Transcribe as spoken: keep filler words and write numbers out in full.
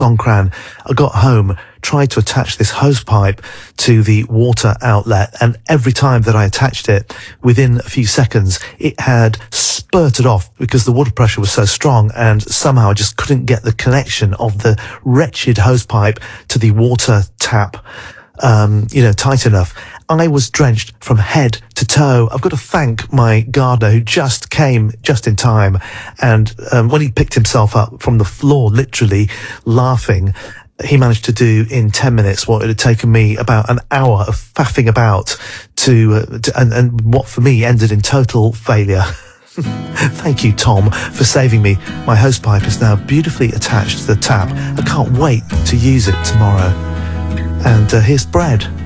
Songkran. I got home, tried to attach this hose pipe to the water outlet, and every time that I attached it, within a few seconds, it had spurted off because the water pressure was so strong, and somehow I just couldn't get the connection of the wretched hose pipe to the water tap, um, you know, tight enough. I was drenched from head to toe. I've got to thank my gardener who just came just in time. And um, when he picked himself up from the floor, literally laughing, he managed to do in ten minutes what it had taken me about an hour of faffing about to, uh, to and, and what for me ended in total failure. Thank you, Tom, for saving me. My hosepipe is now beautifully attached to the tap. I can't wait to use it tomorrow. And uh, here's bread.